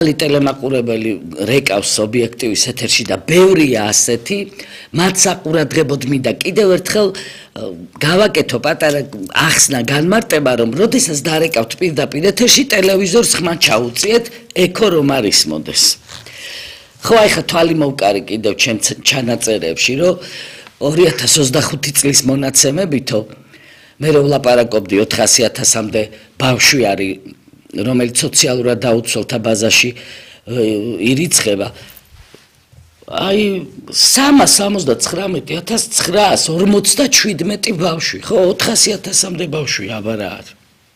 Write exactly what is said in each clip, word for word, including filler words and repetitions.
Ტელემაყურებელი რეკავს ობიექტივის ეთერში და ბევრია ასეთი, მათ საყურადღებოდ მინდა კიდევ ერთხელ გავაკეთო პატარა ახსნა განმარტება, რომ როდესაც დარეკავთ პირდაპირ ეთერში ტელევიზორს ხმა ჩაუწიეთ, ეკო რომ არ ისმოდეს. ხო, ახლა თვალი მოვკარი კიდევ ჩემ ჩანაწერებში, რომ ორი ათას ოცდახუთი წლის მონაცემებითო მე რო ვლაპარაკობდი ოთხასი ათასამდე ბავშვი არის რომელიც სოციალურად დაუცველთა ბაზაში ირიცხება აი სამას სამოცდათხრამეტი ათას ცხრაას ორმოცდაჩვიდმეტი ბავშვი ხო ოთხასი ათასამდე ბავშვი აბარა არის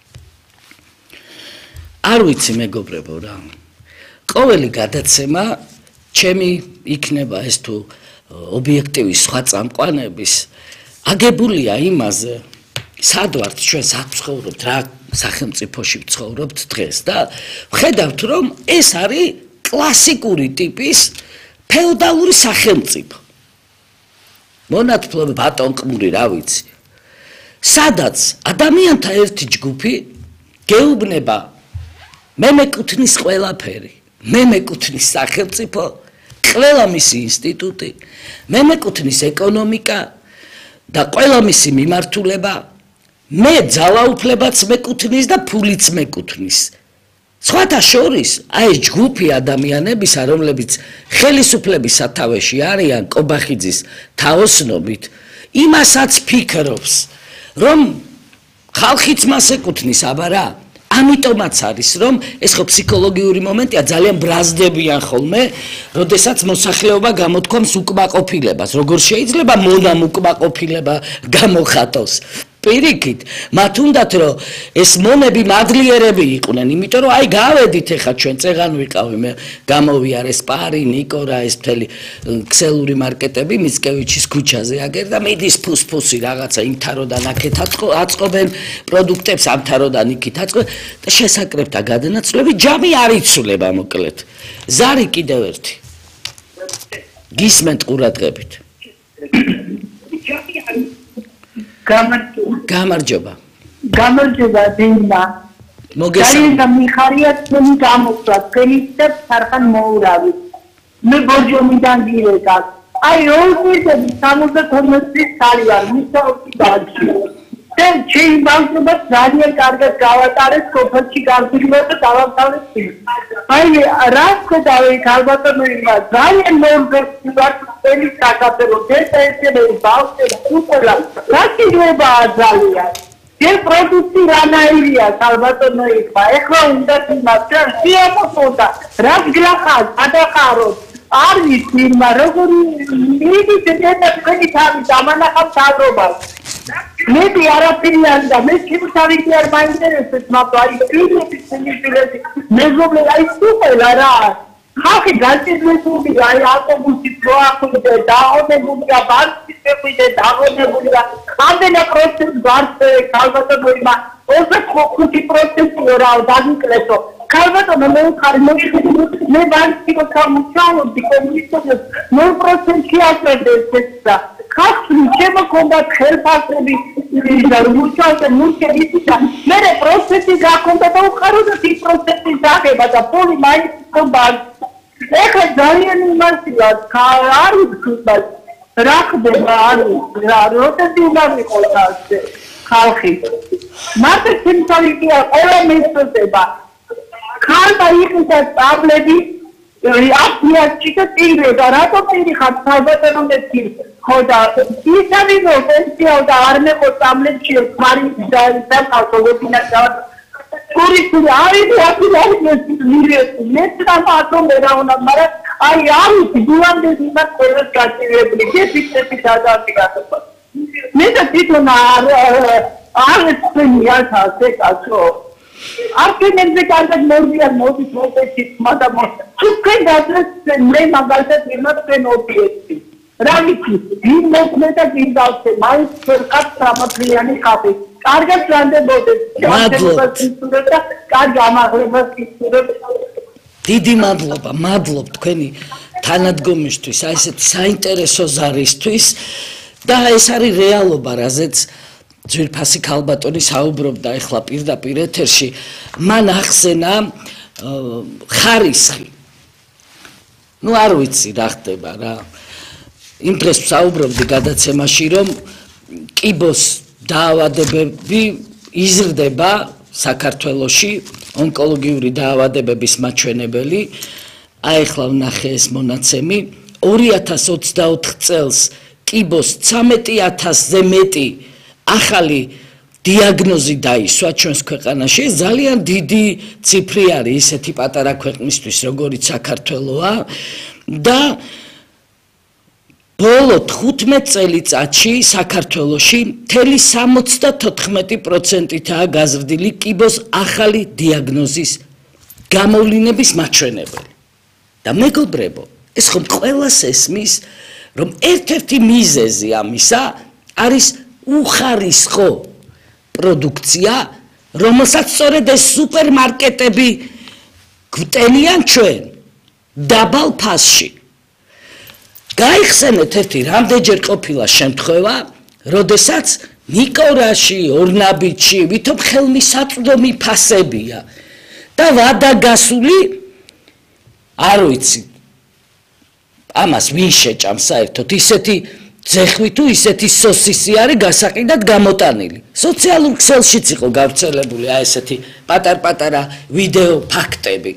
არ ვიცი მეგობრებო რა ყოველი გადაცემა ჩემი იქნება ეს თუ ობიექტივის სხვა წამყვანების აგებულია იმაზე სად ვართ ჩვენ სად ვცხოვრობთ რა სახელმწიფოში ვცხოვრობთ დღეს და ვხედავთ რომ ეს არის კლასიკური ტიპის ფეოდალური სახელმწიფო მონათფლობ ბატონყმური რა ვიცი სადაც ადამიანთა ერთი ჯგუფი გეუბნება მე მეკუთვნის ყველაფერი მე მეკუთვნის სახელმწიფო ყველა მისი ინსტიტუტი მე მეკუთვნის ეკონომიკა და ყველა მისი მიმართულება მე ძალაუფლებაც მეკუთვნის და ფულიც მეკუთვნის. სხვათა შორის, აი ეს ჯგუფი ადამიანებისა, რომლებიც ხელისუფლების სათავეში არიან კობახიძის თაოსნობით, იმასაც ფიქრობს, რომ ხალხიც მას ეკუთვნის, აბა რა? ამიტომაც არის, რომ ეს ხო ფსიქოლოგიური მომენტია, ძალიან ბრაზდებიან ხოლმე, როდესაც მოსახლეობა გამოთქვამს უკმაყოფილებას, როგორ შეიძლება მონამ უკმაყოფილება გამოხატოს. პირიქით, მათ უნდათ რომ ეს მონები მადლიერები იყვნენ, იმიტომ რომ აი გავედით ახლა ჩვენ წეღან ვიყავი მე გამოვიარეს პარი, ნიკორა, ეს მთელი ქსელური მარკეტები მიცკევიჩის ქუჩაზე აგერ და მიდის ფუსფუსი რაღაცა იმთაროდან აქეთ აწყობენ პროდუქტებს ამთაროდან იქით აწყობენ და შესაკრებთა გადანაცვლები ჯამი არ იცვლება მოკლედ. ზარი კიდევ ერთი. გისმენთ ყურადღებით. გამარჯობა. გამარჯობა დინა. მოგესალმებით. ძალიან მიხარია თქვენი გამოსვლა, თქვენი და სარხან მოურავი. მე ბორჯომიდან გირეკა. აი ორი სამოცდათორმეტი წელი არ მისაუბრე ბავშვი. და ჩემი ბავშვობა ძალიან კარგად გავატარეს სოფელში გამძლეობა და დავამთავრეს. აი რა ვქედავი ქალბატონებმა ძალიან მოგესალმებით ვარ თქვენი საკათედრო დეტალები ბავშვებს უყურა. რა შეიძლება ძალიან ეს პროდუქტი რანაირია ქალბატონებმა ეხლა უნდა იმასთან შეამოწოდა რა გლახად ადახაროთ არ ვიცი მაგრამ როგორი მიდის ეს თქვენი თავი დამანახავ თავრობას მე არაფერი არ და მე ჩემთავი კი არ მაინტერესებს მაგრამ აი ფილმების სიმსილები მეზობლე აი სუპერა რა ხალხი განცდებული აი ავტობუსი პროახვიდე დაღონებულია ბანკი შეხვიდე დაღონებულია ამდენი პროცესი გარსე ქალბატონებმა ოცდახუთი პროცენტი რა დაგიკლესო ქალბატონო მე ვხარ მე ბანკი გამოვჩავდი კომისიას ნულ პროცენტი აკრდეს ესა ხალხი შემოქონდა ხელფასები და მუშაობდა მუშები და მე პროცესი გაქონდა და უყარო და ის პროცესი დაგება და პოლი მაინც კომბანკი ეხლა ძალიან იმასია არ ვიქნებ რა ხდება არის რა როდესაც უნდა ვიყოს ასე ხალხი მარტო სიმსოლიკია ყველა მეწოდება ხალხა იყიდა წავლები აფიაჩი და ტირე და რატო ტირი ხარ საბატონოებში ხო და ისავი პოტენციალ და არ მეყო წავლებში ხარი და და ხალხობინა და ტურისტული არის აქ არის მირეთი მე თამათო მე რა უნდა მაგრამ აი არის გულამდე იმას ყველას გაწევებული გეფიცები დადადგა მე და თვითონ არ არ ეცნია ასე კაცო არ ქენებზე კარგად მოვიდა მოდის მოვეცი მაგრამ თქვენ დაძრეს მე მაგალითად იმას თქვენ ობიექტი რა ვიცი იმ მოსმე და გინდავსე მაინც ფერყად სამათლიანი ხაფი კარგად განდებოდეს მადლობა კარგი ამაღლებას გისურვებ დიდი მადლობა მადლობ თქვენი თანადგომისთვის აი ესეთ საინტერესო ზარისთვის და ეს არის რეალობა რაზეც ძვირფასი ქალბატონი საუბრობდა ახლა პირდაპირ ეთერში მან ახსენა ხარისხი. ნუ არ ვიცი რა ხდება რა. იმ დღეს ვსაუბრობდი გადაცემაში, რომ კიბოს დაავადებები იზრდება საქართველოში, ონკოლოგიური დაავადებების მაჩვენებელი. აი ახლა ვნახე ეს მონაცემი, ორი ათას ოცდაოთხ წელს კიბოს ცამეტი ათასზე მეტი ახალი დიაგნოზი დაისვა ჩვენს ქვეყანაში. ძალიან დიდი ციფრი არის ისეთი პატარა ქვეყნისთვის, როგორიც საქართველოა და ბოლო თხუთმეტ წელიწადში საქართველოში მთელი სამოცდათოთხმეტი პროცენტითაა გაზრდილი კიბოს ახალი დიაგნოზის გამოვლინების მაჩვენებელი. და მეგობრებო, ეს ხომ ყველას ესმის, რომ ერთ-ერთი მიზეზი ამისა არის უხარისხო პროდუქცია, რომელსაც სწორედ ეს სუპერმარკეტები გვტენიან ჩვენ დაბალ ფასში. გაიხსენეთ ერთი რამდენჯერ ყოფილა შემთხვევა, როდესაც ნიკორაში, ორნაბიტში, ვითომ ხელმისაწვდომი ფასებია და ვადაგასული არ ვიცი ამას ვინ შეჭამს საერთოდ ისეთი ძეხვი თუ ისეთი სოსისი არის გასაყიდად გამოტანილი. სოციალურ ქსელშიც იყო გავრცელებული აი ესეთი პატარ-პატარა ვიდეო ფაქტები.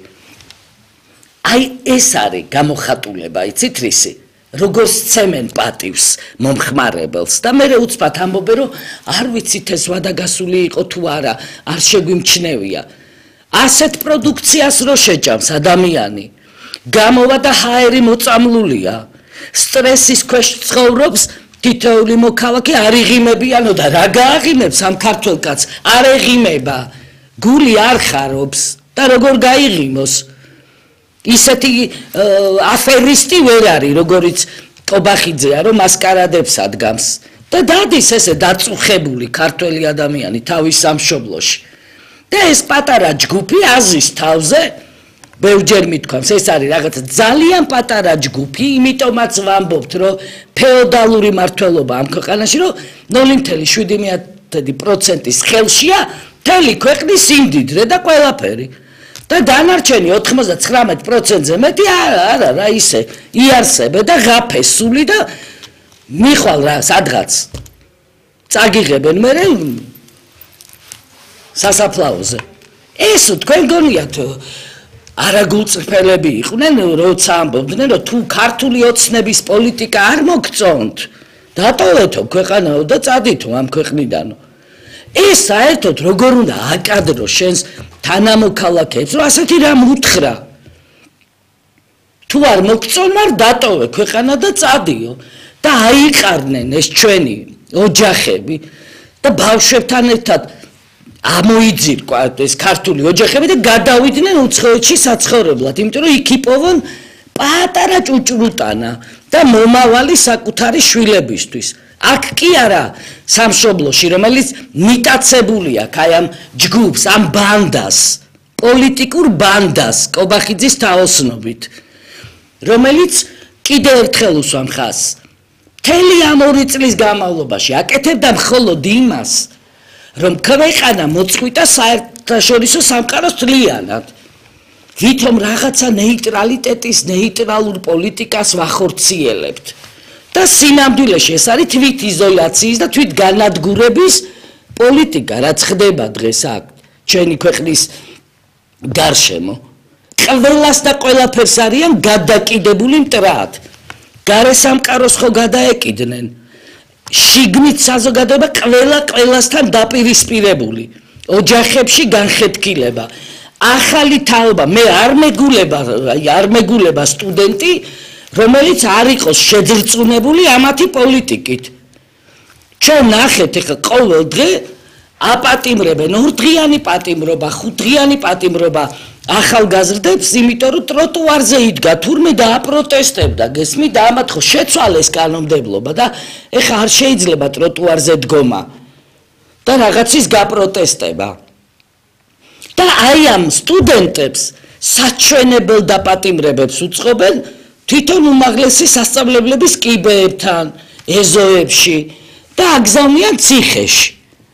აი ეს არის გამოხატულება, იცით რისი? როგორც ცემენ პატივს მომხმარებელს და მე უცბად ამბობენ, რომ არ ვიცით ეს ვადაგასული იყო თუ არა, არ შეგვიმჩნევია. ასეთ პროდუქციას რო შეჭამს ადამიანი, გამოვა და ჰაერი მოწამლულია, სტრესის ქვეშ ცხოვრობს თითოეული მოქალაქე, არ იღიმებიანო და რა გააღიმებს ამ ქართველ კაცს? არ ეღიმება, გული არ ხარობს და როგორ გაიღიმოს? ისეთი აფერისტი ვერ არის, როგორიც კობახიძეა, რომ მასკარადებს ადგამს და დადის ესე დაწუხებული ქართველი ადამიანი თავის სამშობლოში. და ეს პატარა ჯგუფი აზის თავზე, ბევრჯერ მithქვამს, ეს არის რაღაცა ძალიან პატარა ჯგუფი, იმიტომაც ვამბობთ, რომ ფეოდალური მართლობა ამ ქვეყანაში, რომ ნული ათეული პროცენტის ხელშია მთელი ქვეყნის სიმდიდრე და ყველაფერი. და დანარჩენი ოთხმოცდათვრამეტ პროცენტზე მეტი არა, არა, რა ისე იარსებე და ღაფესული და მიხვალ რა სადღაც წაგიღებენ მერე სასაფლაოზე. ეს თქვენ გონიათ არაგულწრფელები იყვნენ, როცა ამბობდნენ, რომ თუ ქართული ოცნების პოლიტიკა არ მოგწონთ, დატოვეთო ქვეყანაო და წადითო ამ ქვეყნიდანო. ეს საერთოდ როგორ უნდა აკადრო შენს თანამოქალაქეებს, რომ ასეთი რამ უთხრა. თუ არ მოგწონარ, დატოვე ქვეყანა და წადიო და აიყარნენ ეს ჩვენი ოჯახები და ბავშვებთან ერთად ამოიძირკვა ეს ქართული ოჯახები და გადავიდნენ უცხოეთში საცხოვრებლად, იმიტომ რომ იქ იპოვონ პატარა ჭუჭრუტანა და მომავალი საკუთარი შვილებისთვის. აქ კი არა სამშობლოში, რომელიც მიტაცებული აქვს აი ამ ჯგუფს, ამ ბანდას, პოლიტიკურ ბანდას, კობახიძის თაოსნობით, რომელიც კიდევ ერთხელ უსვამ ხაზს. მთელი ამ ორი წლის განმავლობაში აკეთებდა მხოლოდ იმას, რომ ქვეყანა მოწყვიტა საერთაშორისო სამყაროს თლიანად. ვითომ რაღაცა ნეიტრალიტეტის, ნეიტრალურ პოლიტიკას ვახორციელებთ. და სინამდვილეში ეს არის თვით იზოლაციის და თვით განადგურების პოლიტიკა, რაც ხდება დღეს აქ ჩვენი ქვეყნის გარშემო. ყველას და ყველაფერს არიან გადაკიდებული მტრად. გარესამყაროს ხო გადაეკიდნენ. შიგნით საზოგადოება ყველა ყველასთან დაპირისპირებული. ოჯახებში განხეთქილება. ახალი თაობა, მე არ მეგულება, არ მეგულება სტუდენტი, რომელიც არ იყოს შეძრწუნებული ამათი პოლიტიკით. ჩვენ ნახეთ ახლა ყოველ დღე აპატიმრებენ ორდღიანი პატიმრობა, ხუთდღიანი პატიმრობა ახალგაზრდებს, იმიტომ რომ ტროტუარზე იდგა თურმე და აპროტესტებდა, გესმით, და ამათ ხო შეცვალეს კანონმდებლობა და ეხლა არ შეიძლება ტროტუარზე დგომა და რაღაცის გაპროტესტება. და აი ამ სტუდენტებს საჩვენებელ დაპატიმრებებს უწყობენ თვითონ უმაღლესი სასწავლებლების კიბეებთან, ეზოებში და აგზავნიან ციხეში.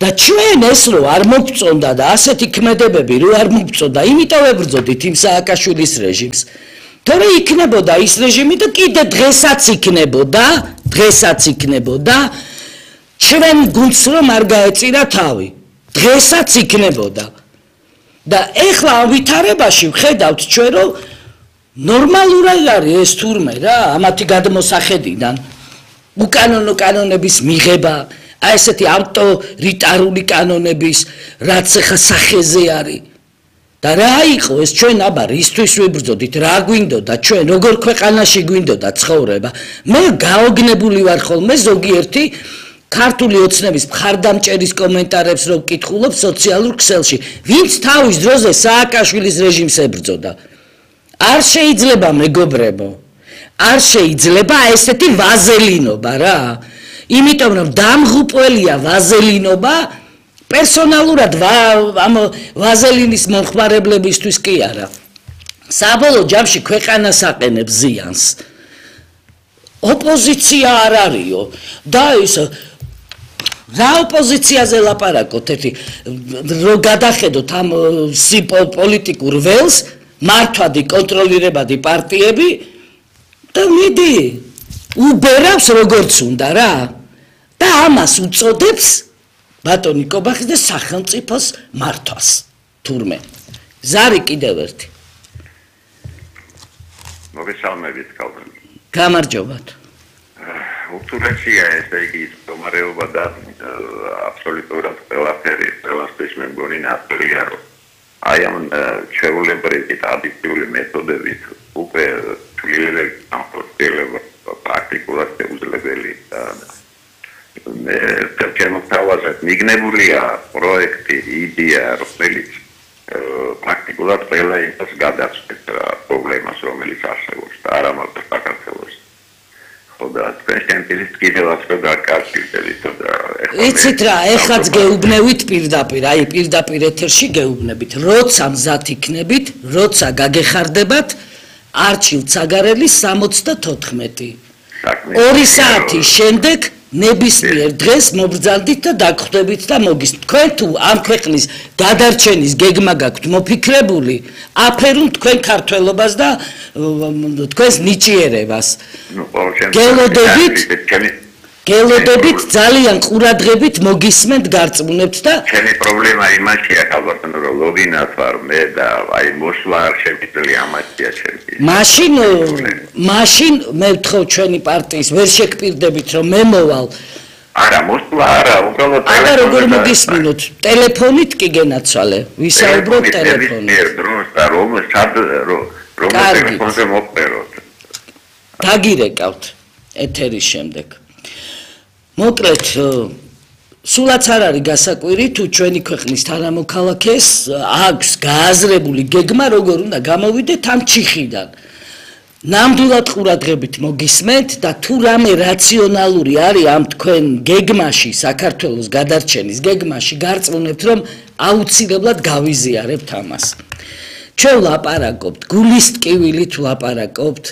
და ჩვენ ეს რო არ მოგწონდა და ასეთი ქმედებები რო არ მოგწონდა, იმიტომ ებრძოდით იმ სააკაშვილის რეჟიმს. თორე იქნებოდა ის რეჟიმი და კიდე დღესაც იქნებოდა, დღესაც იქნებოდა ჩვენ გულს რომ არ გაეწირა თავი. დღესაც იქნებოდა. და ეხლა ამ ვითარებაში ვხედავთ ჩვენ რომ ნორმალურად არის ეს თურმე რა, ამათი გადმოსახედიდან უკანონო კანონების მიღება, აი ესეთი ავტორიტარული კანონების, რაც ახლა სახეზე არის. და რა იყო ეს ჩვენ აბა რისთვის ვიბრძოდით, რა გვინდოდა ჩვენ, როგორ ქვეყანაში გვინდოდა ცხოვრება. მე გაოგნებული ვარ ხოლმე ზოგიერთი ქართული ოცნების მხარდამჭერის კომენტარებს რო ვკითხულობ სოციალურ ქსელში, ვინც თავის დროზე სააკაშვილის რეჟიმს ებრძოდა. არ შეიძლება მეგობრებო, არ შეიძლება ესეთი ვაზელინობა რა. იმიტომ რომ დამღუპველია ვაზელინობა, პერსონალურად ამ ვაზელინის მომხმარებლებისთვის კი არა. საბოლოო ჯამში ქვეყანას აყენებს ზიანს. ოპოზიცია არ არისო და ის რა ოპოზიციაზე ლაპარაკობთ ერთი რო გადახედოთ ამ პოლიტიკურ ველს, მართვადი კონტროლირებადი პარტიები და მიდი უბერავს როგორც უნდა რა და ამას უწოდებს ბატონი კობახის და სახელმწიფოს მართვას თურმე ზარი კიდევ ერთი მოგესალმებით კალვენ გამარჯობათ ურთულესია ესე იგი მდგომარეობა და აბსოლუტურად ყველაფერი ყველასთვის მე მგონი ნათელია რომ აი ამ ჩვეულებრივი ტრადიციული მეთოდებით უკვე თვლილები ამხორციელება პრაქტიკულად შეუძლებელი მე ჩემოთავაზეთ მიგნებულია პროექტი იდეა რომელიც პრაქტიკულად ყველა იმას გადაწყვეტ პრობლემას რომელიც არსებობს და არა მარტო საქართველოს ხოდა პრეზიდენტის კიდევაც გადაკავშირებით და იცით რა ეხლაც გეუბნევით პირდაპირ აი პირდაპირ ეთერში გეუბნებით როცა მზად იქნებით როცა გაგეხარდებათ არჩილ ცაგარელის სამოცდათოთხმეტი ორი საათის შემდეგ ნებისმიერ დღეს მობრძანდით და დაგხვდებით და მოგის თქვენ თუ ამ ქვეყნის გადარჩენის გეგმა გაქვთ მოფიქრებული აფერუნ თქვენ ქართველობას და თქვენს ნიჭიერებას გელოდებით გელოდებით ძალიან ყურადღებით მოგისმენთ გარწმუნებთ და ჩემი პრობლემა იმაშია ხალხთან რომ ლოგინად ვარ მე და აი მოსვლა არ შემიძლია ამაშია ჩემი მაშინ მაშინ მე ვთხოვ ჩვენი პარტიის ვერ შეგპირდებით რომ მე მოვალ არა მოსვლა არა უბრალოდ არა როგორ მოგისმინოთ ტელეფონით კი გენაცვალე ვისაუბროთ ტელეფონით დროს და რომ სად რომ რომ ტელეფონზე მოპეროთ დაგირეკავთ ეთერის შემდეგ მოკლედ სულაც არ არის გასაკვირი თუ ჩვენი ქვეყნის თანამოქალაქეს აქვს გააზრებული გეგმა როგორ უნდა გამოვიდეთ ამ ჩიხიდან ნამდვილად ყურადღებით მოგისმენთ და თუ რამე რაციონალური არის ამ თქვენ გეგმაში საქართველოს გადარჩენის გეგმაში გარწმუნებთ რომ აუცილებლად გავიზიარებთ ამას ჩვენ ლაპარაკობთ გულის ტკივილით ლაპარაკობთ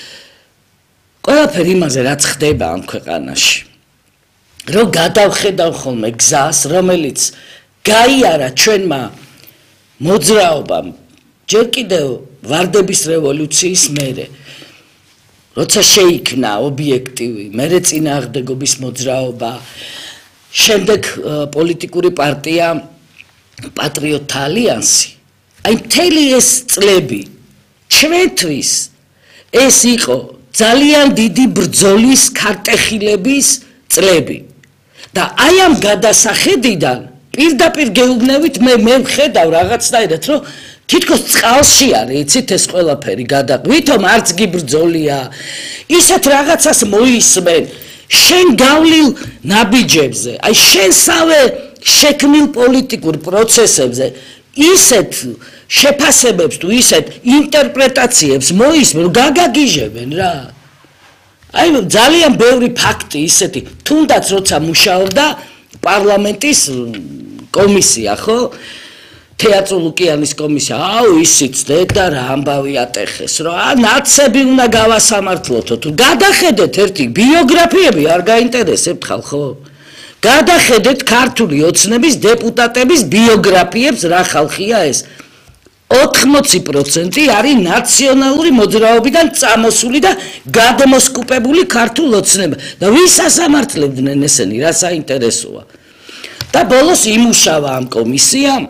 ყველაფერი იმაზე რაც ხდება ამ ქვეყანაში რომ გადავხედავ ხოლმე გზას, რომელიც გაიარა ჩვენმა მოძრაობამ ჯერ კიდევ ვარდების რევოლუციის მერე, როცა შეიქმნა ობიექტივი, მერე წინააღმდეგობის მოძრაობა, შემდეგ პოლიტიკური პარტია პატრიოტთა ალიანსი. აი მთელი ეს წლები ჩვენთვის ეს იყო ძალიან დიდი ბრძოლის ქარტეხილების წლები. და აი ამ გადასახედიდან პირდაპირ გეუბნევით მე მე ვხედავ რაღაცნაირად რომ თითქოს წყალში არის იცით ეს ყველაფერი გადაყვითომ არც გიბრძოლია ისეთ რაღაცას მოისმენ შენ გავლილ ნაბიჯებზე აი შენსავე შექმნილ პოლიტიკურ პროცესებზე ისეთ შეფასებებს თუ ისეთ ინტერპრეტაციებს მოისმენ რომ გაგაგიჟებენ რა აი ძალიან ბევრი ფაქტი ისეთი თუნდაც როცა მუშაობდა პარლამენტის კომისია ხო თეატრო ლუკიანის კომისია აუ ისიც და რა ამბავი ატეხეს რა ნაცები უნდა გავასამართლოთო თუ გადახედეთ ერთი ბიოგრაფიები არ გაინტერესებთ ხალხო გადახედეთ ქართული ოცნების დეპუტატების ბიოგრაფიებს რა ხალხია ეს ოთხმოცი პროცენტი არის ნაციონალური მოძრაობიდან წამოსული და გადმოსკუპებული ქართულ ოცნება და ვის ასამართლებდნენ ესენი რა საინტერესოა და ბოლოს იმუშავა ამ კომისიამ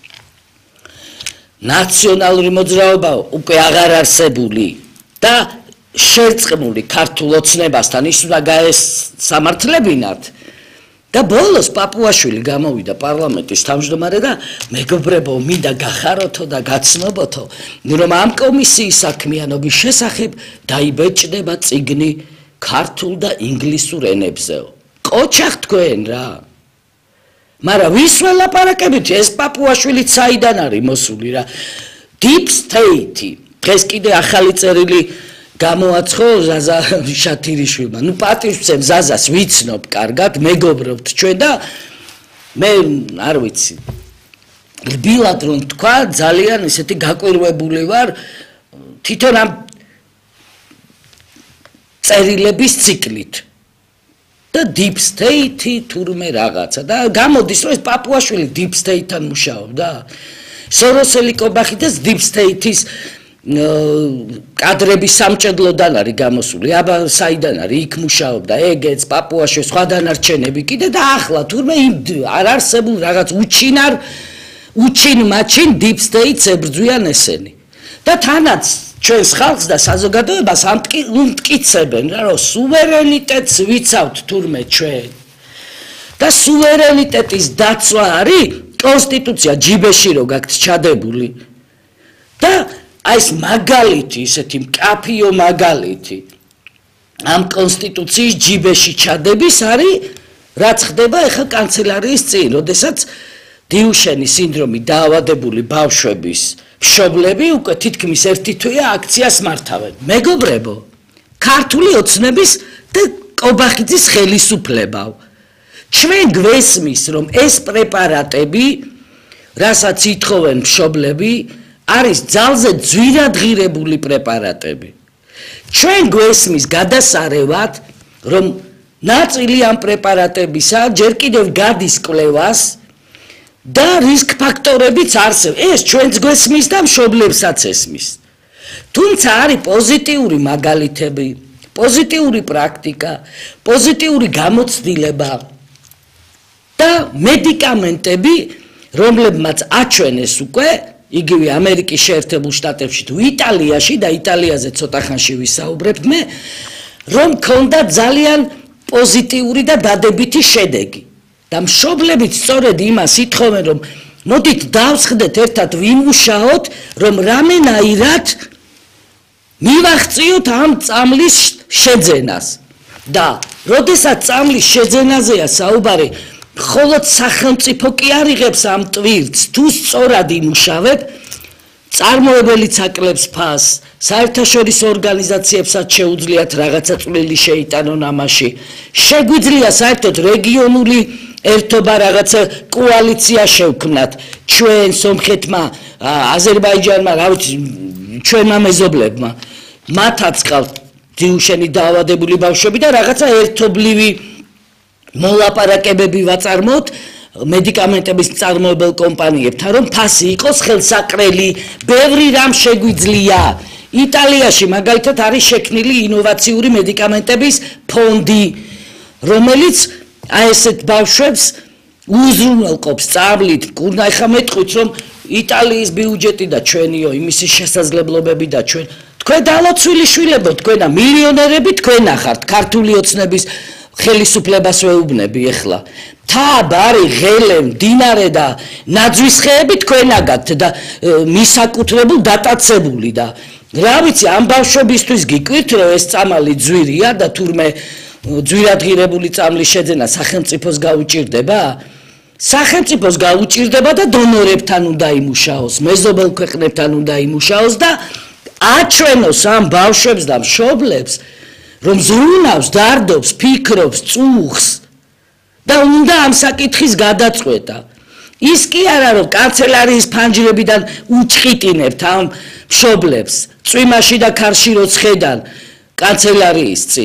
ნაციონალური მოძრაობა უკვე აღარ არსებული და შერწყმული ქართულ ოცნებასთან ის უნდა გაესამართლებინათ და ბოლოს პაპუაშვილი გამოვიდა პარლამენტის თავმჯდომარე და მეგობრებო მინდა გახაროთო და გაცნობოთო რომ ამ კომისიის საქმიანობის შესახებ დაიბეჭდება წიგნი ქართულ და ინგლისურ ენებზეო ყოჩახ თქვენ რა მაგრამ ვის ველაპარაკებით ეს პაპუაშვილი საიდან არის მოსული რა deep state დღეს კიდე ახალი წერილი გამოაცხო ზაზა შათირიშვილმა. ნუ პატივცემ ზაზას ვიცნობ კარგად, მეგობრობთ ჩვენ და მე არ ვიცი. რბილად რომ თქვა, ძალიან ისეთი გაკვირვებული ვარ თვითონ ამ წერილების ციკლით. და deep state თურმე რაღაცა და გამოდის რომ ეს პაპუაშვილი deep state-თან მუშაობდა. სოროსელი კობახიძეს deep state-ის კადრები სამჭედლოდან არის გამოსული. აბა საიდან არის იქ მუშაობდა ეგეც პაპუაში სხვა დანარჩენები კიდე და ახლა თურმე იმ არ არსებულ რაღაც უჩინარ უჩინ მაჩინ deep state-ს ებრძვიან ესენი. და თანაც ჩვენს ხალხს და საზოგადოებას ამტკიცებენ რა რომ სუვერენიტეტს ვიცავთ თურმე ჩვენ. და სუვერენიტეტის დაცვა არის კონსტიტუცია ჯიბეში რო გაქვთ ჩადებული. და აი ეს მაგალითი, ისეთი მკაფიო მაგალითი ამ კონსტიტუციის ჯიბეში ჩადების არის რაც ხდება ახლა კანცელარიის წინ, როდესაც დიუშენის სინდრომი დაავადებული ბავშვების მშობლები უკვე თითქმის ერთი თვეა აქციას მართავენ. მეგობრებო, ქართული ოცნების და კობახიძის ხელისუფლებავ. ჩვენ გვესმის, რომ ეს პრეპარატები, რასაც ითხოვენ მშობლები, არის ძალზე ძვირადღირებული პრეპარატები. ჩვენ გვესმის გადასარევად, რომ ნაწილი ამ პრეპარატებისა ჯერ კიდევ გადის კვლევას და რისკ ფაქტორებიც არსებობს. ეს ჩვენც გვესმის და მშობლებსაც ესმის. თუმცა არის პოზიტიური მაგალითები, პოზიტიური პრაქტიკა, პოზიტიური გამოცდილება და მედიკამენტები, რომლებმაც აჩვენეს უკვე იგივე ამერიკის შეერთებულ შტატებში თუ იტალიაში და იტალიაზე ცოტა ხანში ვისაუბრებთ მე რომ ქონდა ძალიან პოზიტიური და დადებითი შედეგი და მშობლებიც სწორედ იმას ითხოვენ რომ მოდით დავსხდეთ ერთად ვიმუშაოთ რომ რამენაირად მივახციოთ ამ წამლის შეძენას და როდესაც წამლის შეძენაზეა საუბარი მხოლოდ სახელმწიფო კი არ იღებს ამ ტვირთს თუ სწორად იმუშავებ წარმოებელიც აკლებს ფასს საერთაშორისო ორგანიზაციებსაც შეუძლიათ რაღაცა წვლილი შეიტანონ ამაში შეგვიძლია საერთოდ რეგიონული ერთობა რაღაცა კოალიცია შევქმნათ ჩვენ სომხეთმა აზერბაიჯანმა რა ვიცი ჩვენმა მეზობლებმა მათაც ყავთ დიუშენი დაავადებული ბავშვები და რაღაცა ერთობლივი მოლაპარაკებები ვაწარმოოთ მედიკამენტების წარმოებელ კომპანიებთან რომ ფასი იყოს ხელსაყრელი ბევრი რამ შეგვიძლია იტალიაში მაგალითად არის შექმნილი ინოვაციური მედიკამენტების ფონდი რომელიც აი ესეთ ბავშვებს უზრუნველყოფს წავლით კურნა ხა მეტყვით რომ იტალიის ბიუჯეტი და ჩვენიო იმისი შესაძლებლობები და ჩვენ თქვენ დალოცვილი შვილებო თქვენა მილიონერები თქვენ ახართ ქართული ოცნების ხელისუფლებას ვეუბნები ეხლა თაბ არის ღელე მდინარე და ნაძვის ხეები თქვენაგად და მისაკუთრებულ დატაცებული და რა ვიცი ამ ბავშვებისთვის გიკვირთ რომ ეს წამალი ძვირია და თურმე ძვირადღირებული წამლის შეძენა სახელმწიფოს გაუჭირდება სახელმწიფოს გაუჭირდება და დონორებთან უნდა იმუშაოს მეზობელ ქვეყნებთან უნდა იმუშაოს და აჩვენოს ამ ბავშვებს და მშობლებს რომ ზრუნავს, დარდობს, ფიქრობს, წუხს და უნდა ამ საკითხის გადაწყვეტა. ის კი არა რომ კანცელარიის ფანჯრებიდან უჩხიტინებთ ამ მშობლებს, წვიმაში და ქარში როცხედან კანცელარიის წინ.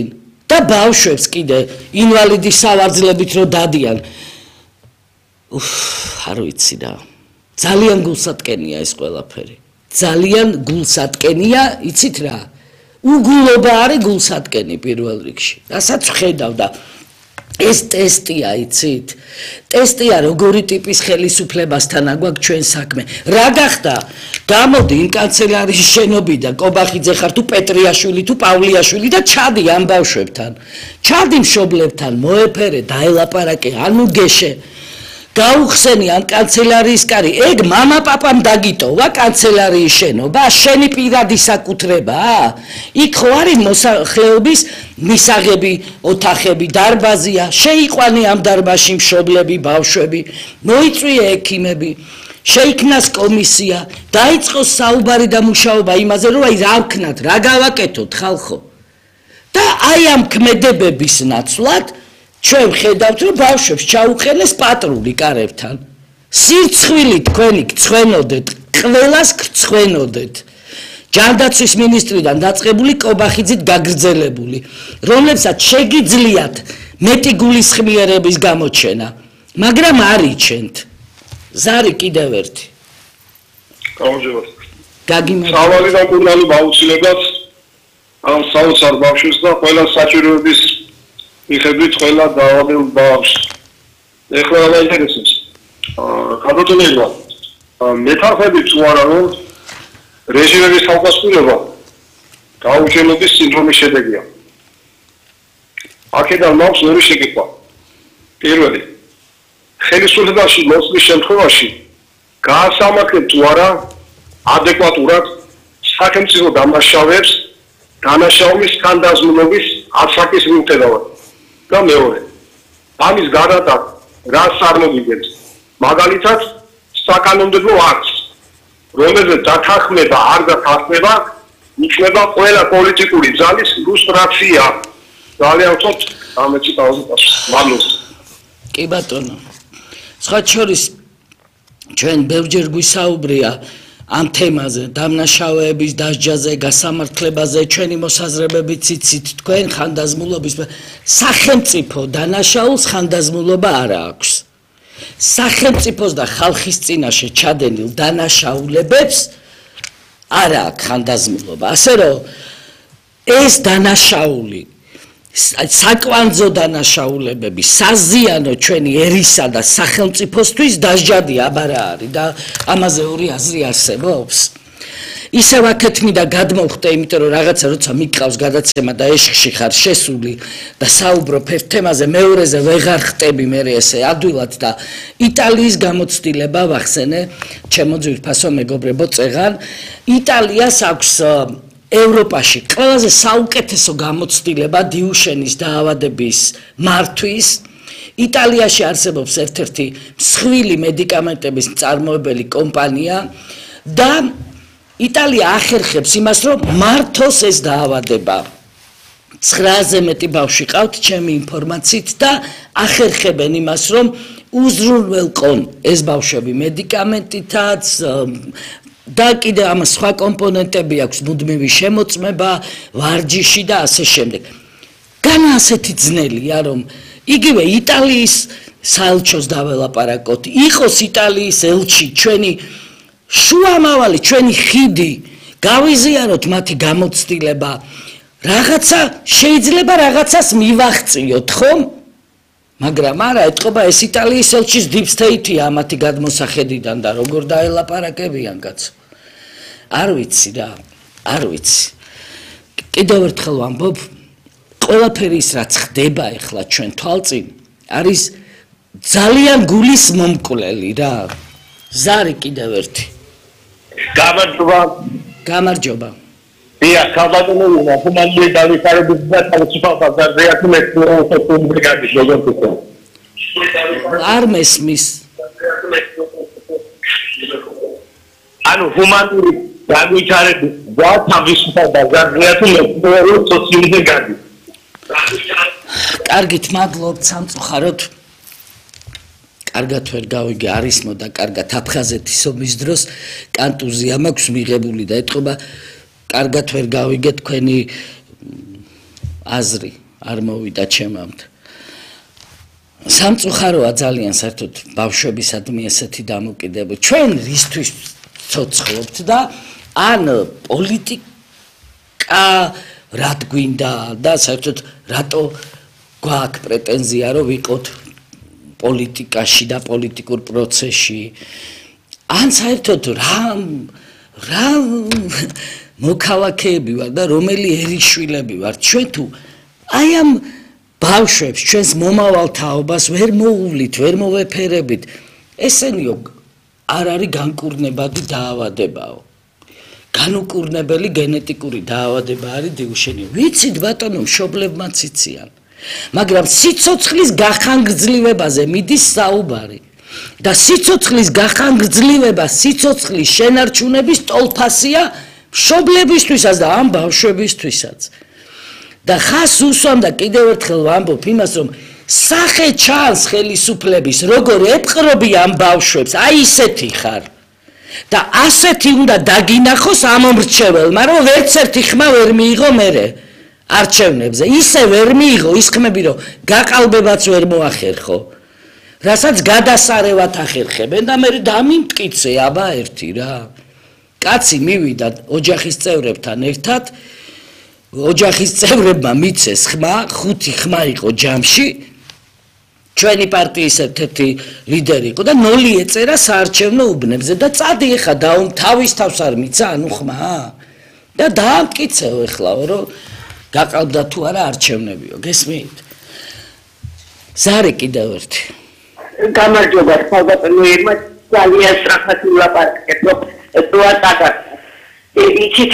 და ბავშვებს კიდე ინვალიდის სავარძლებით რო დადიან. უფ, არ ვიცი რა. ძალიან გულსატკენია ეს ყველაფერი. ძალიან გულსატკენია, იცით რა? უგულობა არის გულსატკენი პირველ რიგში. რასაც ვხედავ და ეს ტესტია, იცით? ტესტია როგორი ტიპის ხელისუფლებასთან აგვაქვს ჩვენ საქმე. რა გახდა? გამოდი იმ კანცელარიის შენობიდან, კობახიძე ხარ თუ პეტრიაშვილი თუ პავლიაშვილი და ჩადი ამ ბავშვებთან. ჩადი მშობლებთან, მოეფერე, დაელაპარაკე, ანუ გეშე. გაუხსენი ამ კანცელარიის კარი, ეგ მამა პაპამ დაგიტოვა კანცელარიის შენობა, შენი პირადი საკუთრებაა. იქ ხო არის მოსახლეობის მისაღები, ოთახები, დარბაზია, შეიყვანე ამ დარბაზში მშობლები, ბავშვები, მოიწვიე ექიმები, შეიქმნას კომისია, დაიწყოს საუბარი და მუშაობა იმაზე, რომ აი რა ვქნათ, რა გავაკეთოთ ხალხო. და აი ამ ქმედებების ნაცვლად ჩვენ ხედავთ, რომ ბავშვებს ჩაუყენეს პატრული კარებთან. სირცხვილი თქვენი გცვენოდეთ, ყველას გცვენოდეთ. ჯანდაცვის მინისტრიდან დაწყებული კობახიძით გაგრძელებული, რომლებსაც შეგიძლიათ მეტი გულისხმიერების გამოჩენა, მაგრამ არ იჩენთ. ზარი კიდევ ერთი. გამარჯობა. გაგიმარჯობა. სავალი და კურნალი გაუცილებლად ამ საოცარ ბავშვს და ყველა საჭიროების მიხედვით ყველა დაავადებულ ბავშვს. ეხლა რა ინტერესებს? აა გადაწყვეტილება. მეთანხმებით თუ არა რომ რეჟიმების თავდასხმობა გაუჩინების სინდრომის შედეგია. აქედან მაქვს ორი შეკითხვა. პირველი, ხელისუფლებაში მოსვლის შემთხვევაში გაასამართლებ თუ არა ადეკვატურად სახელმწიფო დამნაშავეებს დანაშაულის ხანდაზმულობის ასაკის მიუხედავად. და მეორე, ამის გარანტად რას წარმოგიდგენთ? მაგალითად, საკანონმდებლო აქტს, რომელზეც დათანხმება არ დათანხმება, ნიშნება ყველა პოლიტიკური ძალის ლუსტრაცია. ძალიან ვთქვათ, ამეცი პაუზა პასუხი. მადლობა. კი ბატონო. სხვა შორის ჩვენ ბევრჯერ გვისაუბრია ამ თემაზე, დამნაშავეების დასჯაზე, გასამართლებაზე, ჩვენი მოსაზრებებით იცით, თქვენ ხანდაზმულობის სახელმწიფო დანაშაულს ხანდაზმულობა არ აქვს. სახელმწიფოს და ხალხის წინაშე ჩადენილ დანაშაულებებს არ აქვს ხანდაზმულობა. ასე რომ ეს დანაშაული საკვანძო დანაშაულებები, საზიანო ჩვენი ერისა და სახელმწიფოსთვის დასჯადი აბარა არის და ამაზე ორი აზრი არსებობს. ისევ აქეთმი და გადმოვხდე, იმიტომ რომ რაღაცა როცა მიყავს გადაცემა და ეშხში ხარ შესული და საუბრობ ერთ თემაზე, მეორეზე ვეღარ ხტები მე ესე ადვილად და იტალიის გამოცდილება ვახსენე, ჩემო ძვირფასო მეგობრებო წეღან, იტალიას აქვს ევროპაში ყველაზე საუკეთესო გამოცდილება დიუშენის დაავადების მართვის. იტალიაში არსებობს ერთ-ერთი მსხვილი მედიკამენტების მწარმოებელი კომპანია და იტალია ახერხებს იმას, რომ მართოს ეს დაავადება. ცხრააზე მეტი ბავშვი ყავთ ჩემი ინფორმაციით და ახერხებენ იმას, რომ უზრუნველყონ ეს ბავშვები მედიკამენტითაც და კიდე ამ სხვა კომპონენტები აქვს, მუდმივი შემოწმება, ვარჯიში და ასე შემდეგ. განა ასეთი ძნელია, რომ იგივე იტალიის საელჩოს დაველაპარაკოთ, იყოს იტალიის ელჩი, ჩვენი შუამავალი, ჩვენი ხიდი, გავიზიაროთ მათი გამოცდილება, რაღაცა შეიძლება რაღაცას მივაღწიოთ, ხომ? მაგრამ არა, ეთყობა ეს იტალიის ელჩის deep state-ია მათი გადმოსახედიდან და როგორ დაელაპარაკებიან კაცო. არ ვიცი რა, არ ვიცი. კიდევ ერთხელ ვამბობ, ყველაფერი ის რაც ხდება ახლა ჩვენ თვალწინ, არის ძალიან გულის მომკვლელი რა. ზარი კიდევ ერთი. გამარჯობა. გამარჯობა. დიახ, ხალხადმოუნა, ხუმანდი დავითარების და თავისუფალ ბაზარზე აქ მეცნიერული გადის როგორ თქვა. არ მესმის. ანუ ჰუმანური დავითარების და თავისუფალ ბაზარზე აქ მეცნიერული სოციალური გადის. კარგით, მადლობთ სამწუხაროდ. კარგად ვერ გავიგე არის მოდა კარგად აფხაზეთის ომის დროს კანტუზია მაქვს მიღებული და ეთყობა კარგად ვერ გავიგე თქვენი აზრი არ მოვიდა ჩემამდ. სამწუხაროა ძალიან საერთოდ ბავშვებისადმი ესეთი დამოკიდებულება. ჩვენ რისთვის ცოცხლობთ და ან პოლიტიკა რად გვინდა და საერთოდ რატო გვაქვს პრეტენზია რომ ვიყოთ პოლიტიკაში და პოლიტიკურ პროცესში ან საერთოდ რა რა მოქალაქეები ვარ და რომელი ერიშვილები ვარ ჩვენ თუ აი ამ ბავშვებს ჩვენს მომავალ თაობას ვერ მოუვლით ვერ მოვეფერებით ესენიო არ არის განკურნებადი დაავადებაო განუკურნებელი გენეტიკური დაავადება არის დიუშენი ვიცით ბატონო მშობლებმაც იციან მაგრამ სიცოცხლის გახანგრძლივებაზე მიდის საუბარი და სიცოცხლის გახანგრძლივება სიცოცხლის შენარჩუნების ტოლფასია მშობლებისთვისაც და ამ ბავშვებისთვისაც და ხას უსვამდა კიდევ ერთხელ ვამბობ იმას რომ სახე ჩანს ხელისუფლების როგორ ეპყრობი ამ ბავშვებს აი ისეთი ხარ და ასეთი უნდა დაგინახოს ამ მრჩეველმა რომ ვერც ერთი ხმა ვერ მიიღო მერე არჩევნებზე ისე ვერ მიიღო ის ხმები რომ გაყალბებაც ვერ მოახერხო რასაც გადასარევად ახერხებენ და მე დამიმტკიცე აბა ერთი რა კაცი მივიდა ოჯახის წევრებთან ერთად ოჯახის წევრებმა მიცეს ხმა ხუთი ხმა იყო ჯამში ჩვენი პარტიის ერთ-ერთი ლიდერი იყო და ნოლი ეწერა საარჩევნო უბნებზე და წადი ეხა და თავის თავს არ მიცა ანუ ხმა და დაამტკიცეო ეხლაო რომ გაყალბდა თუ არა არჩევნებიო გესმით ზარი კიდევ ერთი გამარჯობა საბატონო ერმა ძალიან სწრაფად ვილაპარაკეთ რომ თუატაკა იცით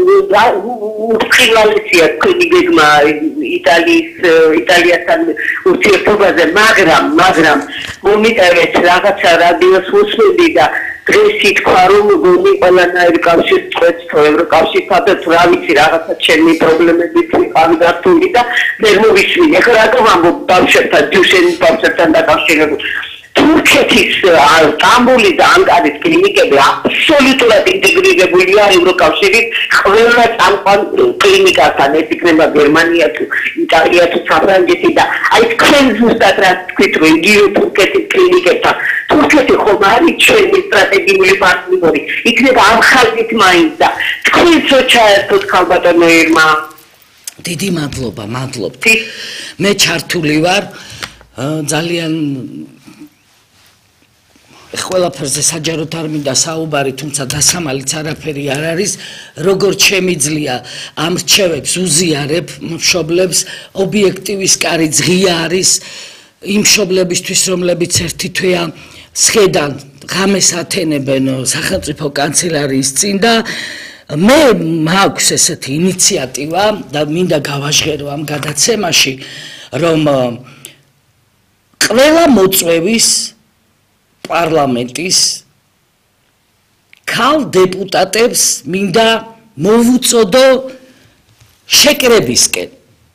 უცხილალიცია თქვენი გეგმა იტალიის იტალიასთან ურთიერთობაზე მაგრამ მაგრამ მომიტევეთ რაღაცა რადიოს უსმენდი და დღეს ითქვა რომ გონი ყველანაირი კავშირი წვეთს თუ ევროკავშირთან და თუ რა ვიცი რაღაცა ჩემი პრობლემებით ვიყავი გართული და ვერ მოვისმინე ეხლა რატომ ამბობ ბავშვებთან დიუშენი ბავშვებთან დაკავშირებული თურქეთის სტამბული და ანკარის კლინიკები აბსოლუტურად ინტეგრირებული არის ევროკავშირის ყველა წამყვან კლინიკასთან ეს იქნება გერმანია თუ იტალია თუ საფრანგეთი და აი თქვენ ზუსტად რა თქვით რომ იგივე თურქეთის კლინიკებთან თურქეთი ხომ არის ჩვენი სტრატეგიული პარტნიორი იქნება ამ ხალხით მაინც და თქვენც ჩაერთოთ ქალბატონო ერმა დიდი მადლობა მადლობთ მე ჩართული ვარ ძალიან ყველაფერზე საჯაროდ არ მინდა საუბარი, თუმცა დასამალიც არაფერი არ არის, როგორც შემიძლია ამ რჩევებს უზიარებ მშობლებს, ობიექტივის კარი ღია არის იმ მშობლებისთვის, რომლებიც ერთი თვეა სხედან ღამეს ათენებენ სახელმწიფო კანცელარიის წინ და მე მაქვს ესეთი ინიციატივა და მინდა გავაჟღერო ამ გადაცემაში, რომ ყველა მოწვევის პარლამენტის ქალ დეპუტატებს მინდა მოვუწოდო შეკრებისკენ.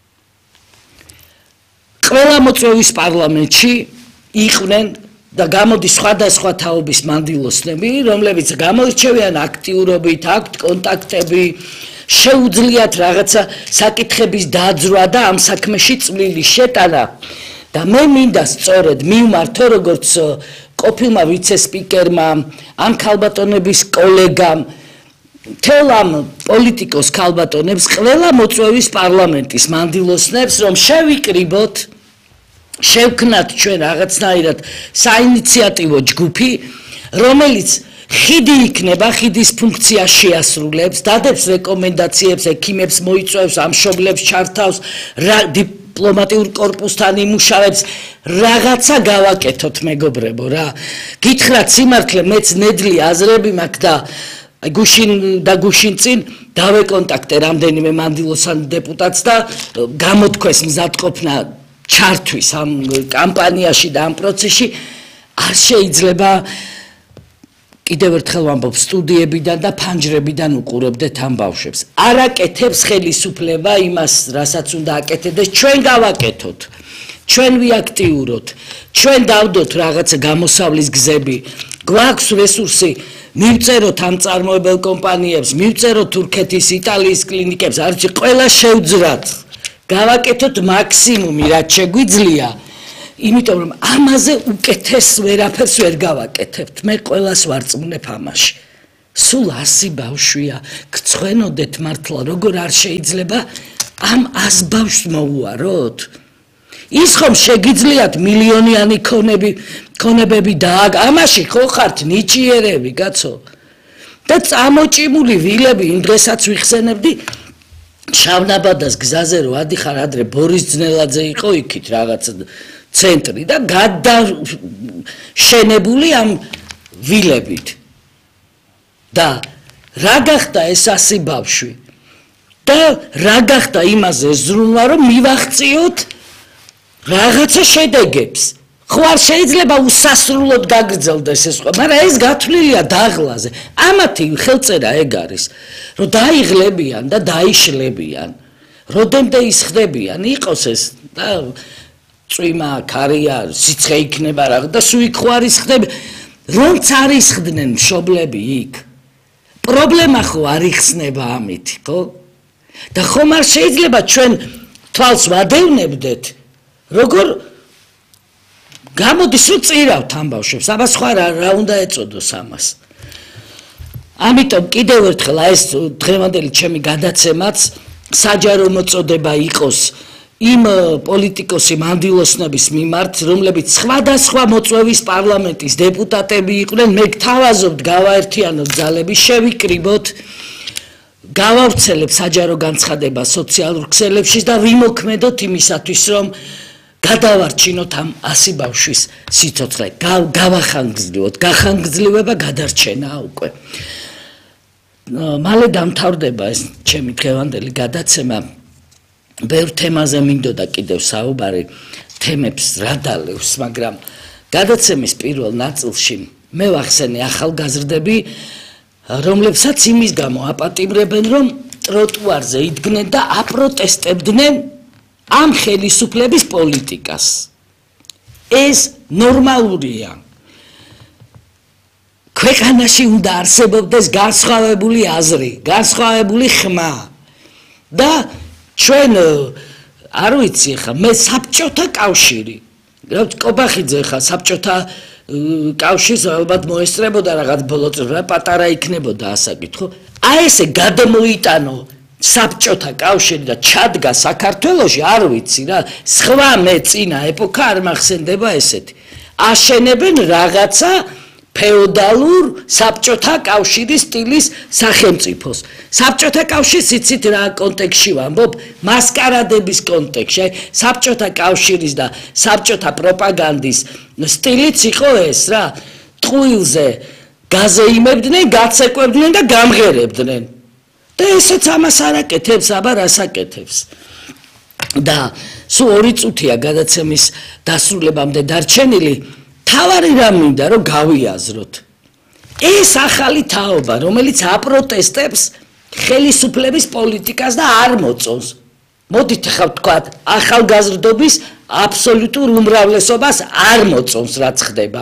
ყველა მოწვევის პარლამენტში იყვნენ და გამოდის სხვადასხვა თაობის მანდილოსნები, რომლებიც გამოირჩევიან აქტიურობით, აქვთ კონტაქტები, შეუძლიათ რაღაცა საკითხების დაძრვა და ამ საქმეში წვლილი შეტანა. და მე მინდა სწორედ მივმართო როგორც ყოფილმა ვიცე-სპიკერმა, ამ ქალბატონების კოლეგამ, მთელ ამ პოლიტიკოს ქალბატონებს, ყველა მოწვევის პარლამენტის მანდილოსნებს, რომ შევიკრიბოთ, შევქნათ ჩვენ რაღაცნაირად საინიციატივო ჯგუფი, რომელიც ხიდი იქნება, ხიდის ფუნქცია შეასრულებს, დადებს რეკომენდაციებს, ექიმებს მოიწვევს, ამ მშობლებს ჩართავს, დიპლომატიურ კორპუსთან იმუშავებს, რაღაცა გავაკეთოთ მეგობრებო რა. გითხრათ სიმართლე, მეც ნედლი აზრები მაქვს და გუშინ და გუშინ წინ დავეკონტაქტე რამდენიმე მანდილოსან დეპუტატს და გამოთქვეს მზადყოფნა ჩართვის ამ კამპანიაში და ამ პროცესში არ შეიძლება კიდევ ერთხელ ვამბობ სტუდიებიდან და ფანჯრებიდან უყურებდეთ ამ ბავშვებს. არ აკეთებს ხელისუფლება იმას, რასაც უნდა აკეთებდეს, ჩვენ გავაკეთოთ. ჩვენ ვიაქტიუროთ, ჩვენ დავდოთ რაღაცა გამოსავლის გზები, გვაქვს რესურსი, მივწეროთ ამ წარმოებელ კომპანიებს, მივწეროთ თურქეთის, იტალიის კლინიკებს, არჩი ყველა შევძრათ. გავაკეთოთ მაქსიმუმი რაც შეგვიძლია იმიტომ რომ ამაზე უკეთეს ვერაფერს ვერ გავაკეთებთ მე ყველას ვარწმუნებ ამაში სულ ასი ბავშვია გცხვენოდეთ მართლა როგორ არ შეიძლება ამ ას ბავშვს მოუაროთ ის ხომ შეგიძლიათ მილიონიანი ქონები ქონებები და ამაში ხო ხართ ნიჭიერები კაცო და წამოჭიმული ვილები იმ დღესაც ვიხსენებდი შავნაბადას გზაზე რო ადიხარ ადრე ბორის ძნელაძე იყო იქით რაღაც ცენტრი და გადაშენებული ამ ვილებით და რა გახდა ეს ასი ბავშვი და რა გახდა იმაზე ზრუნვა რომ მივახციოთ რაღაცა შედეგებს ხო არ შეიძლება უსასრულოდ გაგრძელდეს ეს ხო მაგრამ ეს გათვლილია დაღლაზე ამათი ხელწერა ეგ არის რომ დაიღლებიან და დაიშლებიან როდემდე ისხდებიან იყოს ეს და წვიმა ქარია სიცხე იქნება რა და სულ იქ ხო არის ხდები რომც არ ისხდნენ მშობლები იქ პრობლემა ხო არ იხსნება ამით ხო და ხომ არ შეიძლება ჩვენ თვალს ვადევნებდეთ როგორ გამოდის რომ წირავთ ამ ბავშვებს აბა სხვა რა უნდა ეწოდოს ამას ამიტომ კიდევ ერთხელ ეს დღევანდელი ჩემი გადაცემაც საჯარო მოწოდება იყოს იმ პოლიტიკოსი მანდილოსნების მიმართ რომლებიც სხვადასხვა მოწვევის პარლამენტის დეპუტატები იყვნენ მე გთავაზობთ გავაერთიანოთ ძალები შევიკრიბოთ გავავრცელებ საჯარო განცხადება სოციალურ ქსელებში და ვიმოქმედოთ იმისათვის რომ გადავარჩინოთ ამ ასი ბავშვის სიცოცხლე გავახანგრძლივოთ გახანგრძლივება გადარჩენა უკვე მალე დამთავრდება ეს ჩემი დღევანდელი გადაცემა ბევრ თემაზე მინდოდა კიდევ საუბარი თემებს რა დალევს მაგრამ გადაცემის პირველ ნაწილში მე ვახსენე ახალგაზრდები რომლებსაც იმის გამო აპატიმრებენ რომ ტროტუარზე იდგნენ და აპროტესტებდნენ ამ ხელისუფლების პოლიტიკას ეს ნორმალურია ქვეყანაში უნდა არსებობდეს განსხვავებული აზრი განსხვავებული ხმა და ჩვენ არ ვიცი ხა მე საბჭოთა კავშირი კობახიძე ხა საბჭოთა კავშირს ალბათ მოესწრებოდა რაღაც ბოლო წელს პატარა იქნებოდა ასაკით ხო აი ესე გადმოიტანო საბჭოთა კავშირი და ჩადგა საქართველოში არ ვიცი რა სხვა მე წინა ეპოქა არ მახსენდება ესეთი აშენებენ რაღაცა ფეოდალურ საბჭოთა კავშირის სტილის სახელმწიფოს საბჭოთა კავშირს იცით რა კონტექსტში ვამბობ მასკარადების კონტექსტში საბჭოთა კავშირის და საბჭოთა პროპაგანდის სტილიც იყო ეს რა ტყუილზე გაზეიმებდნენ გაცეკვებდნენ და გამღერებდნენ და ესეც ამას არ აკეთებს აბა რას აკეთებს და სულ ორი წუთია გადაცემის დასრულებამდე დარჩენილი თავარი რა მინდა რომ გავიაზროთ ეს ახალი თაობა რომელიც აპროტესტებს ხელისუფლების პოლიტიკას და არ მოწონს მოდით ახლა ვთქვათ ახალგაზრდობის აბსოლუტურ უმრავლესობას არ მოწონს რაც ხდება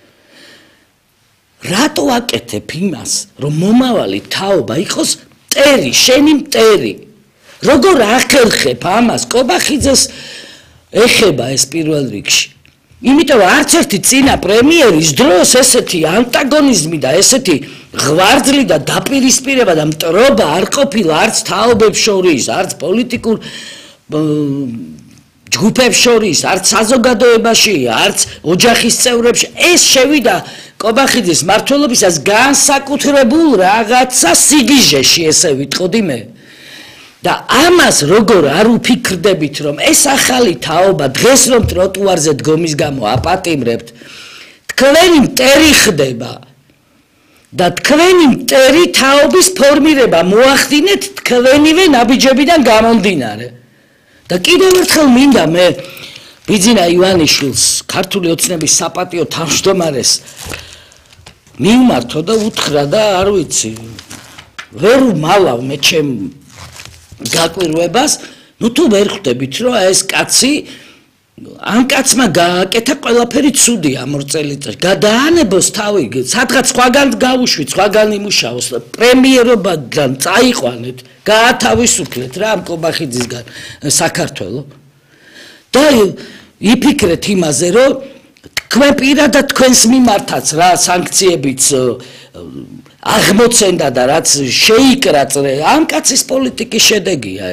რატო აკეთებ იმას რომ მომავალი თაობა იყოს მტერი შენი მტერი როგორ ახერხებ ამას კობახიძეს ეხება ეს პირველ რიგში იმიტომ რომ არც ერთი წინა პრემიერის დროს ესეთი ანტაგონიზმი და ესეთი ღვარძლი და დაპირისპირება და მტრობა არ ყოფილა არც თაობებს შორის არც პოლიტიკურ ჯგუფებს შორის არც საზოგადოებაში არც ოჯახის წევრებში ეს შევიდა კობახიძის მმართველობისას განსაკუთრებულ რაღაცა სიგიჟეში ესე ვიტყოდი მე და ამას როგორ არ უფიქრდებით რომ ეს ახალი თაობა დღეს რომ ტროტუარზე დგომის გამო აპატიმრებთ თქვენი მტერი ხდება და თქვენი მტერი თაობის ფორმირება მოახდინეთ თქვენივე ნაბიჯებიდან გამომდინარე და კიდევ ერთხელ მინდა მე ბიძინა ივანიშვილს ქართული ოცნების საპატიო თავმჯდომარეს მივმართო და უთხრა და არ ვიცი ვერ ვმალავ მე ჩემ გაკვირვებას ნუ თუ ვერ ხვდებით რომ ეს კაცი ამ კაცმა გააკეთა ყველაფერი ცუდი ამ ორ წელიწადში. გადაანებოს თავი, სადღაც სხვაგან გაუშვით, სხვაგან იმუშაოს, პრემიერობიდან წაიყვანეთ, გაათავისუფლეთ რა ამ კობახიძისგან საქართველო. და იფიქრეთ იმაზე, რომ თქვენ პირადად თქვენს მიმართაც რა სანქციებიც აღმოცენდა და რაც შეიკრა, ამ კაცის პოლიტიკის შედეგია.